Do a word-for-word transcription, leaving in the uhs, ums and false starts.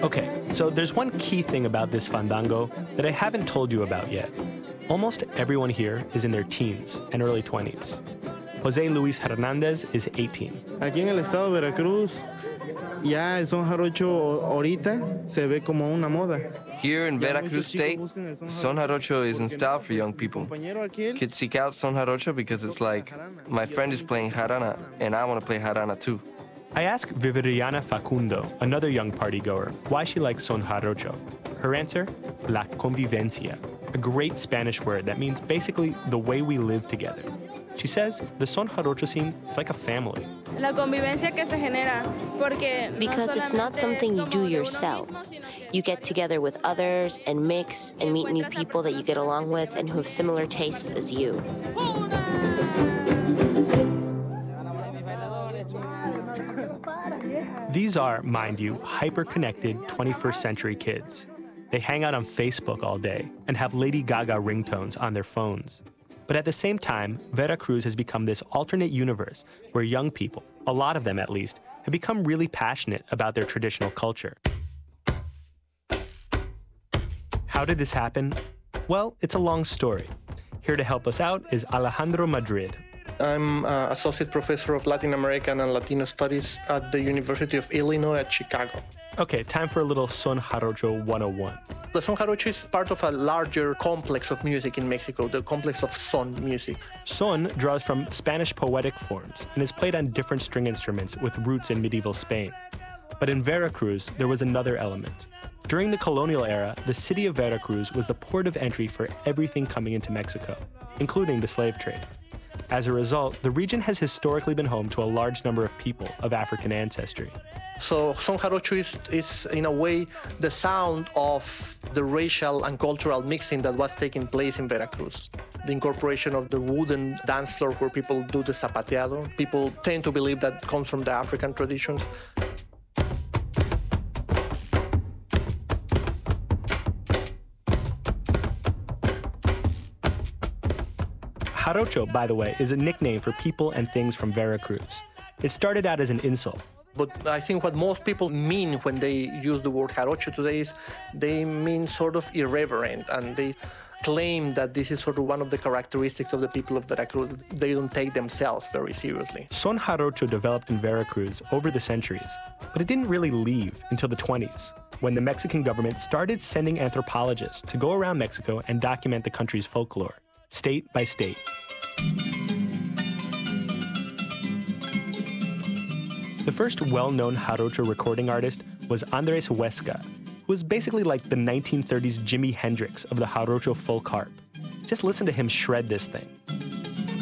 Okay, so there's one key thing about this fandango that I haven't told you about yet. Almost everyone here is in their teens and early twenties. Jose Luis Hernandez is eighteen. Aquí en el estado de Veracruz, ya el son jarocho ahorita se ve como una moda. Here in Veracruz State, son jarocho is in style for young people. Kids seek out son jarocho because it's like, my friend is playing jarana, and I want to play jarana too. I asked Viviriana Facundo, another young partygoer, why she likes son jarocho. Her answer, la convivencia, a great Spanish word that means basically the way we live together. She says the son jarocho scene is like a family. La convivencia que se genera, porque because it's not something you do yourself. You get together with others and mix and meet new people that you get along with and who have similar tastes as you. These are, mind you, hyper-connected twenty-first century kids. They hang out on Facebook all day and have Lady Gaga ringtones on their phones. But at the same time, Veracruz has become this alternate universe where young people, a lot of them at least, have become really passionate about their traditional culture. How did this happen? Well, it's a long story. Here to help us out is Alejandro Madrid. I'm uh, Associate Professor of Latin American and Latino Studies at the University of Illinois at Chicago. Okay, time for a little Son Jarocho one oh one. The son jarocho is part of a larger complex of music in Mexico, the complex of son music. Son draws from Spanish poetic forms and is played on different string instruments with roots in medieval Spain. But in Veracruz, there was another element. During the colonial era, the city of Veracruz was the port of entry for everything coming into Mexico, including the slave trade. As a result, the region has historically been home to a large number of people of African ancestry. So son jarocho is, is, in a way, the sound of the racial and cultural mixing that was taking place in Veracruz. The incorporation of the wooden dance floor where people do the zapateado. People tend to believe that comes from the African traditions. Jarocho, by the way, is a nickname for people and things from Veracruz. It started out as an insult. But I think what most people mean when they use the word jarocho today is they mean sort of irreverent, and they claim that this is sort of one of the characteristics of the people of Veracruz. They don't take themselves very seriously. Son jarocho developed in Veracruz over the centuries, but it didn't really leave until the twenties, when the Mexican government started sending anthropologists to go around Mexico and document the country's folklore, state by state. The first well-known jarocho recording artist was Andres Huesca, who was basically like the nineteen thirties Jimi Hendrix of the jarocho folk harp. Just listen to him shred this thing.